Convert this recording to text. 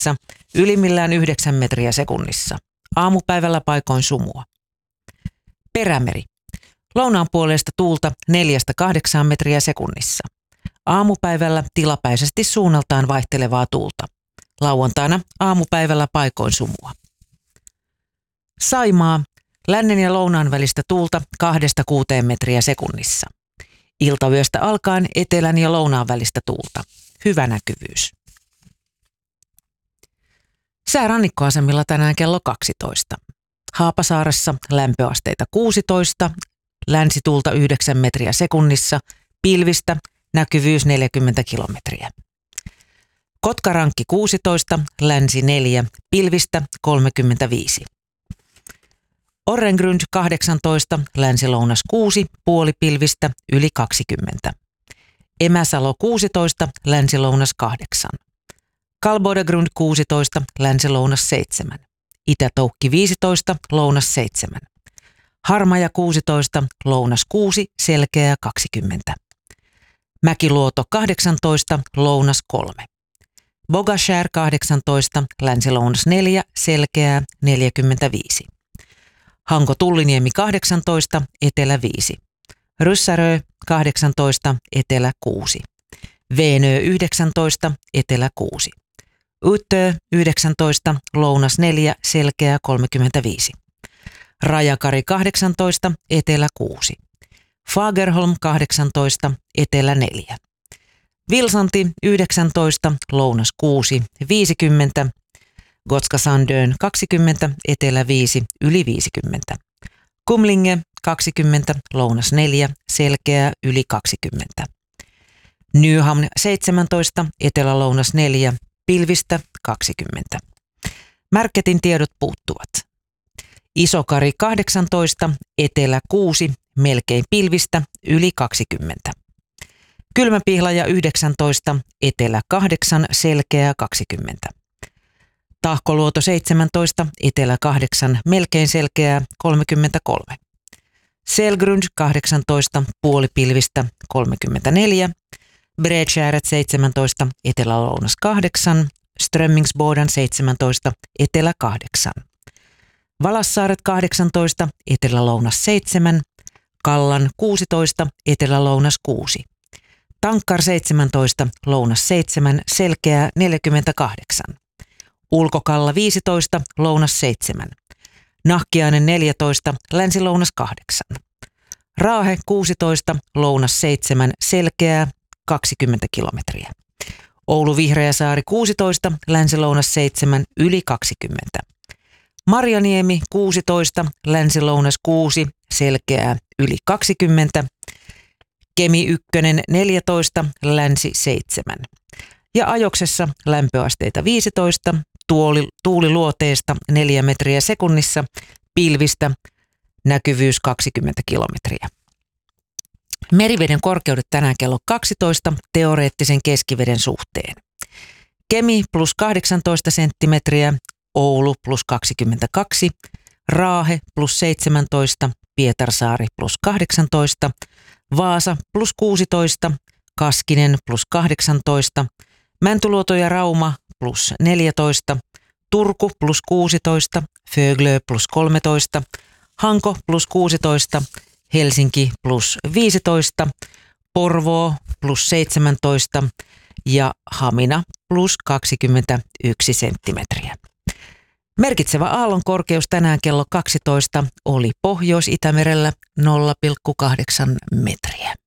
ylimmillään 9 metriä sekunnissa. Aamupäivällä paikoin sumua. Perämeri. Lounaan puolesta tuulta 4-8 metriä sekunnissa. Aamupäivällä tilapäisesti suunnaltaan vaihtelevaa tuulta. Lauantaina aamupäivällä paikoin sumua. Saimaa. Lännen ja lounaan välistä tuulta 2-6 metriä sekunnissa. Iltayöstä alkaen etelän ja lounaan välistä tuulta. Hyvä näkyvyys. Sää rannikkoasemilla tänään kello 12. Haapasaaressa lämpöasteita 16, länsituulta 9 metriä sekunnissa, pilvistä, näkyvyys 40 kilometriä. Kotkarankki 16, länsi 4, pilvistä 35. Orrengrund 18, länsi-lounas 6, puolipilvistä yli 20. Emäsalo 16, länsi-lounas 8. Kalbodegrund 16, länsi-lounas 7. Itä-Toukki 15, lounas 7. Harmaja 16, lounas 6, selkeää 20. Mäkiluoto 18, lounas 3. Bogashär 18, länsi-lounas 4, selkeää 45. Hanko Tulliniemi 18, etelä 5. Ryssärö 18, etelä 6. Veenö 19, etelä 6. Uttö 19, lounas 4, selkeä 35. Rajakari 18, etelä 6. Fagerholm 18, etelä 4. Vilsanti 19, lounas 6, 50. Gotska Sandön 20, etelä 5, yli 50. Kumlinge 20, lounas 4, selkeää yli 20. Nyhamn 17, etelä-lounas 4, pilvistä 20. Märketin tiedot puuttuvat. Isokari 18, etelä 6, melkein pilvistä yli 20. Kylmäpihlaja 19, etelä 8, selkeää 20. Tahkoluoto 17, etelä 8, melkein selkeää 33. Selgrund 18, puolipilvistä 34. Bredskärret 17, etelä-lounas 8. Strömmingsboden 17, etelä 8. Valassaaret 18, etelä-lounas 7. Kallan 16, etelä-lounas 6. Tankkar 17, lounas 7, selkeää 48. Ulkokalla 15, lounas 7. Nahkiainen 14, länsi-lounas 8. Raahe 16, lounas 7, selkeää 20 kilometriä. Oulu Vihreäsaari 16, länsi-lounas 7, yli 20. Marjaniemi 16, länsi-lounas 6, selkeää yli 20. Kemi 1, 14, länsi 7. Ja Ajoksessa lämpöasteita 15, tuuli luoteesta 4 metriä sekunnissa, pilvistä, näkyvyys 20 kilometriä. Meriveden korkeudet tänään kello 12 teoreettisen keskiveden suhteen. Kemi plus 18 senttimetriä, Oulu plus 22, Raahe plus 17, Pietarsaari plus 18, Vaasa plus 16, Kaskinen plus 18, Mäntyluoto ja Rauma plus 14, Turku plus 16, Föglö plus 13, Hanko plus 16, Helsinki plus 15, Porvoo plus 17 ja Hamina plus 21 senttimetriä. Merkitsevä aallon korkeus tänään kello 12 oli Pohjois-Itämerellä 0,8 metriä.